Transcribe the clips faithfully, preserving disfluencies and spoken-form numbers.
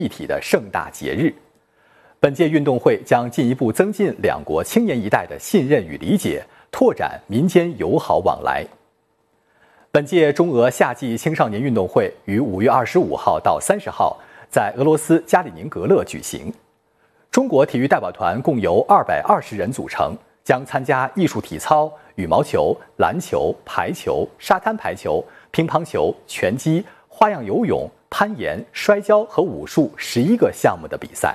一体的盛大节日。本届运动会将进一步增进两国青年一代的信任与理解，拓展民间友好往来。本届中俄夏季青少年运动会于五月二十五号到三十号在俄罗斯加里宁格勒举行。中国体育代表团共由二百二十人组成，将参加艺术体操、羽毛球、篮球、排球、沙滩排球、乒乓球、拳击、花样游泳、攀岩、摔跤和武术十一个项目的比赛。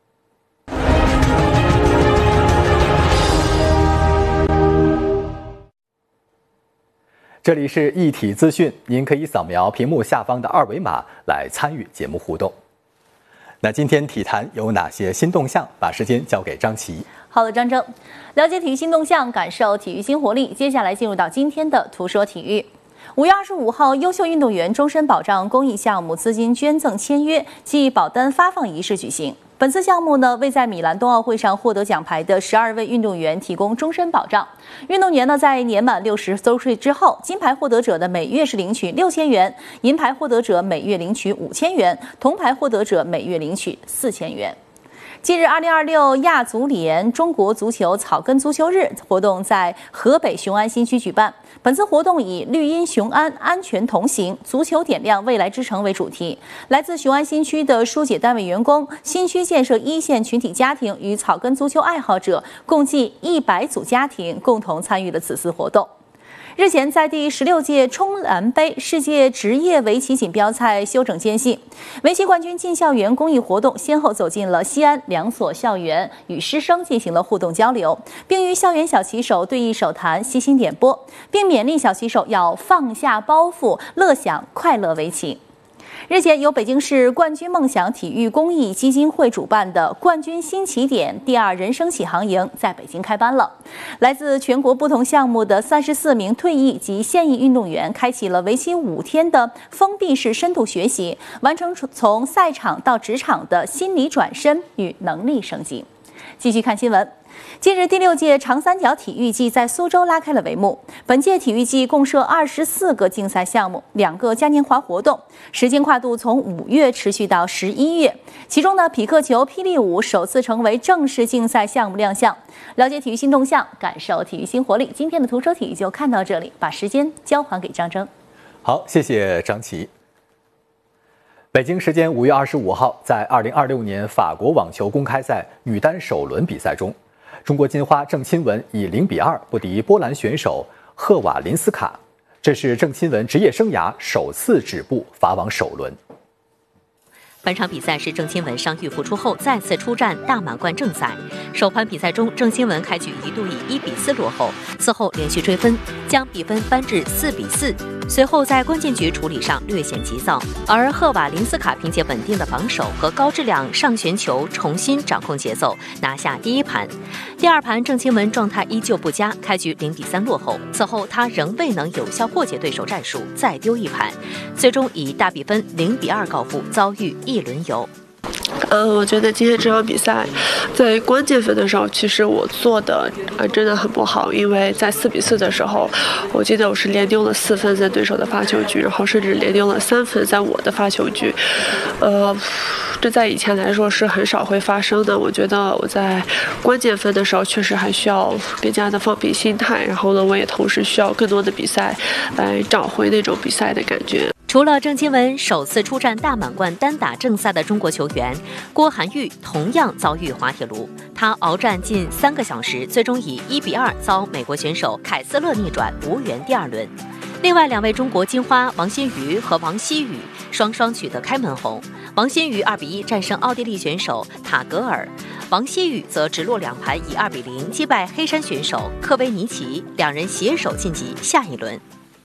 这里是一体资讯，您可以扫描屏幕下方的二维码来参与节目互动。那今天体坛有哪些新动向？把时间交给张琪。 好的，张征，了解体育新动向，感受体育新活力。接下来进入到今天的图说体育。五月二十五号，优秀运动员终身保障公益项目资金捐赠签约暨保单发放仪式举行。本次项目呢，为在米兰冬奥会上获得奖牌的十二位运动员提供终身保障。运动员呢，在年满六十周岁之后，金牌获得者的每月是领取六千元，银牌获得者每月领取五千元，铜牌获得者每月领取四千元。近日，二零二六亚足联中国足球草根足球日活动在河北雄安新区举办。本次活动以绿茵雄安，安全同行，足球点亮未来之城为主题。来自雄安新区的疏解单位员工、新区建设一线群体家庭与草根足球爱好者共计一百组家庭共同参与了此次活动。日前，在第十六届冲蓝杯世界职业围棋锦标赛休整间隙，围棋冠军进校园公益活动先后走进了西安两所校园，与师生进行了互动交流，并与校园小棋手对弈手谈，悉心点拨，并勉励小棋手要放下包袱，乐享快乐围棋。日前，由北京市冠军梦想体育公益基金会主办的冠军新起点第二人生启航营在北京开班了。来自全国不同项目的三十四名退役及现役运动员，开启了为期五天的封闭式深度学习，完成从赛场到职场的心理转身与能力升级。继续看新闻。近日，第六届长三角体育季在苏州拉开了帷幕。本届体育季共设二十四个竞赛项目，两个嘉年华活动，时间跨度从五月持续到十一月。其中呢，匹克球、霹雳舞首次成为正式竞赛项目亮相。了解体育新动向，感受体育新活力。今天的图说体育就看到这里，把时间交还给张征。 好，谢谢张琪。北京时间五月二十五号，在二零二六年法国网球公开赛女单首轮比赛中，中国金花郑钦文以零比二不敌波兰选手赫瓦林斯卡，这是郑钦文职业生涯首次止步法网首轮。 本场比赛是郑钦文伤愈复出后再次出战大满贯正赛。首盘比赛中，郑钦文开局一度以一比四落后，此后连续追分，将比分扳至四比四。随后在关键局处理上略显急躁，而赫瓦林斯卡凭借稳定的防守和高质量上旋球重新掌控节奏，拿下第一盘。第二盘，郑钦文状态依旧不佳，开局零比三落后，此后他仍未能有效破解对手战术，再丢一盘，最终以大比分零比二告负，遭遇一轮游。 嗯，我觉得今天这场比赛，在关键分的时候，其实我做的呃真的很不好，因为在四比四的时候，我记得我是连丢了四分在对手的发球局，然后甚至连丢了三分在我的发球局，呃，这在以前来说是很少会发生的。我觉得我在关键分的时候，确实还需要更加的放平心态，然后呢，我也同时需要更多的比赛来找回那种比赛的感觉。 除了郑钦文首次出战大满贯单打正赛的中国球员郭涵玉同样遭遇滑铁卢，他鏖战近三个小时，最终以一比二遭美国选手凯斯勒逆转，无缘第二轮。另外两位中国金花王欣瑜和王希雨双双取得开门红，王欣瑜二比一战胜奥地利选手塔格尔，王希雨则直落两盘以二比零击败黑山选手科维尼奇，两人携手晋级下一轮。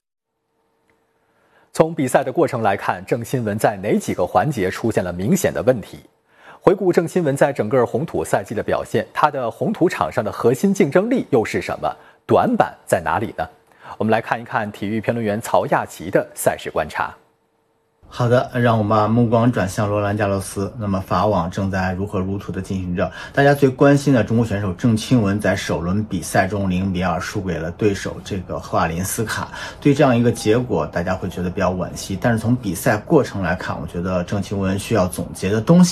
从比赛的过程来看，郑钦文在哪几个环节出现了明显的问题？回顾郑钦文在整个红土赛季的表现，他的红土场上的核心竞争力又是什么？短板在哪里呢？我们来看一看体育评论员曹亚奇的赛事观察。 好的，让我们把目光转向罗兰加洛斯。那么法网正在如火如荼的进行着，大家最关心的中国选手郑钦文在首轮比赛中零比二输给了对手这个赫瓦林斯卡。对这样一个结果，大家会觉得比较惋惜。但是从比赛过程来看，我觉得郑钦文需要总结的东西